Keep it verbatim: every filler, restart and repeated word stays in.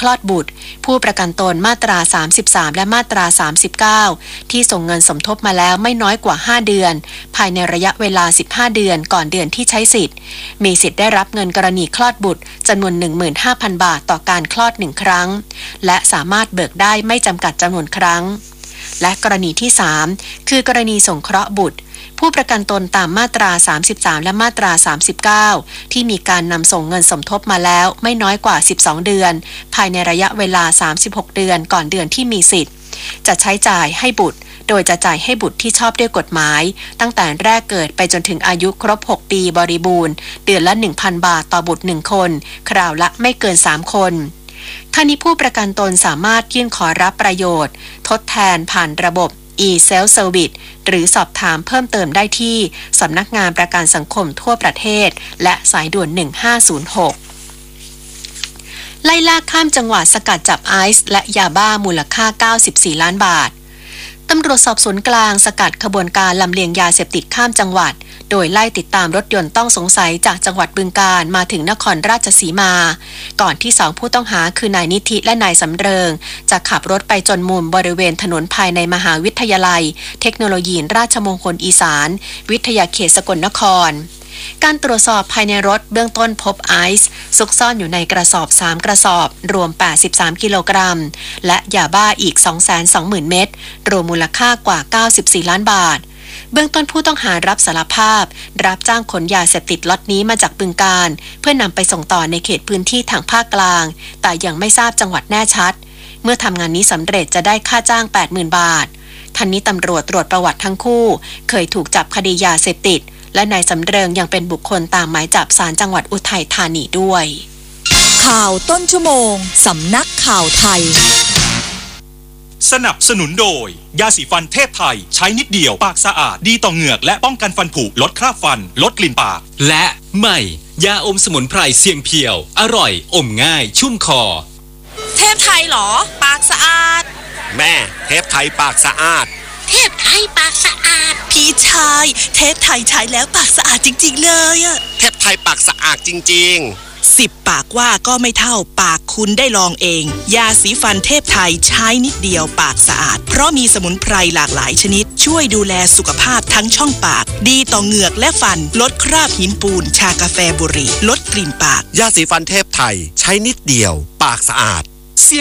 คลอดบุตรผู้ประกันตนมาตราสามสิบสามและมาตราสามสิบเก้าที่ส่งเงินสมทบมาแล้วไม่น้อยกว่าห้าเดือนภายในระยะเวลาสิบห้าเดือนก่อนเดือนที่ใช้สิทธิ์มีสิทธิ์ได้รับเงินกรณีคลอดบุตรจำนวน หนึ่งหมื่นห้าพัน บาทต่อการคลอดหนึ่งครั้งและสามารถเบิกได้ไม่จำกัดจำนวนครั้งและกรณีที่สามคือกรณีสงเคราะห์บุตรผู้ประกันตนตามมาตราสามสิบสามและมาตราสามสิบเก้าที่มีการนำส่งเงินสมทบมาแล้วไม่น้อยกว่าสิบสองเดือนภายในระยะเวลาสามสิบหกเดือนก่อนเดือนที่มีสิทธิ์จะใช้จ่ายให้บุตรโดยจะจ่ายให้บุตรที่ชอบด้วยกฎหมายตั้งแต่แรกเกิดไปจนถึงอายุครบหกปีบริบูรณ์เดือนละ หนึ่งพัน บาทต่อบุตรหนึ่งคนคราวละไม่เกินสามคนท่านี้ผู้ประกันตนสามารถยื่นขอรับประโยชน์ทดแทนผ่านระบบ e-self service หรือสอบถามเพิ่มเติมได้ที่สำนักงานประกันสังคมทั่วประเทศและสายด่วนหนึ่งห้าศูนย์หกไล่ล่าข้ามจังหวัดสกัดจับไอซ์และยาบ้ามูลค่าเก้าสิบสี่ล้านบาทตำรวจสอบสวนกลางสกัดขบวนการลำเลียงยาเสพติดข้ามจังหวัดโดยไล่ติดตามรถยนต์ต้องสงสัยจากจังหวัดบึงกาฬมาถึงนครราชสีมาก่อนที่สองผู้ต้องหาคือนายนิธิและนายสำเริงจะขับรถไปจนมุมบริเวณถนนภายในมหาวิทยาลัยเทคโนโลยีราชมงคลอีสานวิทยาเขตสกลนครการตรวจสอบภายในรถเบื้องต้นพบไอซ์ซุกซ่อนอยู่ในกระสอบสามกระสอบรวมแปดสิบสามกิโลกรัมและยาบ้าอีก สองแสนสองหมื่น เม็ดรวมมูลค่ากว่าเก้าสิบสี่ล้านบาทเบื้องต้นผู้ต้องหารับสารภาพรับจ้างขนยาเสพติดล็อตนี้มาจากบึงกาฬเพื่อนำไปส่งต่อในเขตพื้นที่ทางภาคกลางแต่ยังไม่ทราบจังหวัดแน่ชัดเมื่อทำงานนี้สำเร็จจะได้ค่าจ้าง แปดหมื่น บาททันนี้ตำรวจตรวจประวัติทั้งคู่เคยถูกจับคดียาเสพติดและนายสำเริงยังเป็นบุคคลตามหมายจับศาลจังหวัดอุทัยธานีด้วยข่าวต้นชั่วโมงสำนักข่าวไทยสนับสนุนโดยยาสีฟันเทพไทยใช้นิดเดียวปากสะอาดดีต่อเหงือกและป้องกันฟันผุลดคราบฟันลดกลิ่นปากและใหม่ยาอมสมุนไพรเสียงเพียวอร่อยอมง่ายชุ่มคอเทพไทยเหรอปากสะอาดแม่เทพไทยปากสะอาดเทพไทยปากสะอาดพี่ชายเทพไทยใช้แล้วปากสะอาดจริงๆเลยอะเทพไทยปากสะอาดจริงๆสิบปากว่าก็ไม่เท่าปากคุณได้ลองเองยาสีฟันเทพไทยใช้นิดเดียวปากสะอาดเพราะมีสมุนไพรหลากหลายชนิดช่วยดูแลสุขภาพทั้งช่องปากดีต่อเหงือกและฟันลดคราบหินปูนชากาแฟบุหรี่ลดกลิ่นปากยาสีฟันเทพไทยใช้นิดเดียวปากสะอาด